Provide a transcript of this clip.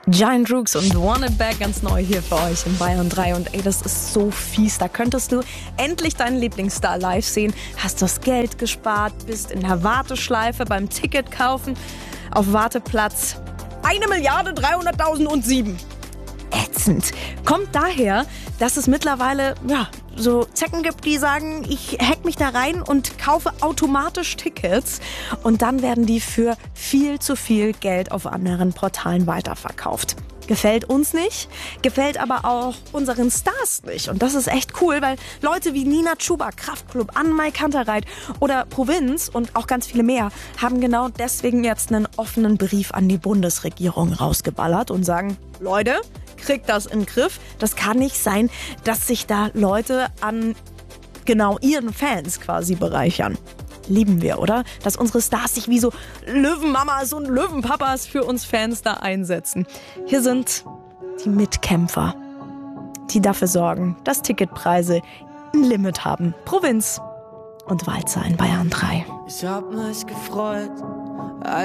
Giant Rooks und Want It Back ganz neu hier für euch in Bayern 3. Und ey, das ist so fies. Da könntest du endlich deinen Lieblingsstar live sehen, hast das Geld gespart, bist in der Warteschleife beim Ticket kaufen auf Warteplatz 1.300.007. Ätzend. Kommt daher, dass es mittlerweile so Zecken gibt, die sagen, ich hack mich da rein und kaufe automatisch Tickets und dann werden die für viel zu viel Geld auf anderen Portalen weiterverkauft. Gefällt uns nicht, gefällt aber auch unseren Stars nicht. Und das ist echt cool, weil Leute wie Nina Chuba, Kraftklub, Anne-Mai Kantereit oder Provinz und auch ganz viele mehr haben genau deswegen jetzt einen offenen Brief an die Bundesregierung rausgeballert und sagen, Leute, kriegt das in den Griff. Das kann nicht sein, dass sich da Leute an genau ihren Fans quasi bereichern. Lieben wir, oder? Dass unsere Stars sich wie so Löwenmamas und Löwenpapas für uns Fans da einsetzen. Hier sind die Mitkämpfer, die dafür sorgen, dass Ticketpreise ein Limit haben. Provinz und Walzer in Bayern 3. Ich hab mich gefreut,